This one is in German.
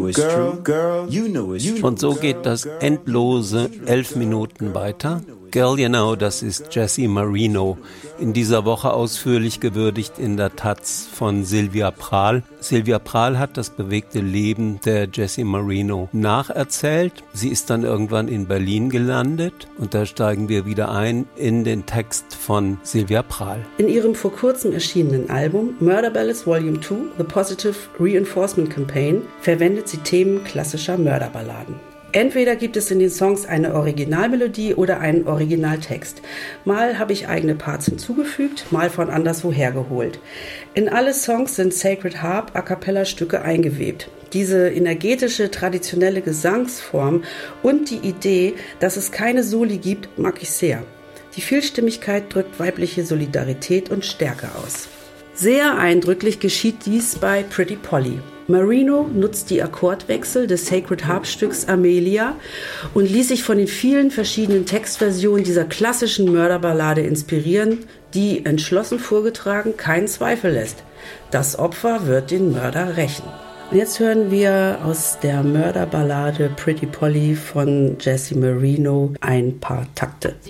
Und so geht das endlose 11 Minuten weiter. Girl, You Know, das ist Jesse Marino. In dieser Woche ausführlich gewürdigt in der Taz von Sylvia Prahl. Sylvia Prahl hat das bewegte Leben der Jesse Marino nacherzählt. Sie ist dann irgendwann in Berlin gelandet und da steigen wir wieder ein in den Text von Sylvia Prahl. In ihrem vor kurzem erschienenen Album Murder Ballads Volume 2, The Positive Reinforcement Campaign, verwendet sie Themen klassischer Mörderballaden. Entweder gibt es in den Songs eine Originalmelodie oder einen Originaltext. Mal habe ich eigene Parts hinzugefügt, mal von anderswoher geholt. In alle Songs sind Sacred Harp A-cappella-Stücke eingewebt. Diese energetische, traditionelle Gesangsform und die Idee, dass es keine Soli gibt, mag ich sehr. Die Vielstimmigkeit drückt weibliche Solidarität und Stärke aus. Sehr eindrücklich geschieht dies bei Pretty Polly. Marino nutzt die Akkordwechsel des Sacred Harp-Stücks Amelia und ließ sich von den vielen verschiedenen Textversionen dieser klassischen Mörderballade inspirieren, die, entschlossen vorgetragen, keinen Zweifel lässt. Das Opfer wird den Mörder rächen. Und jetzt hören wir aus der Mörderballade Pretty Polly von Jesse Marino ein paar Takte.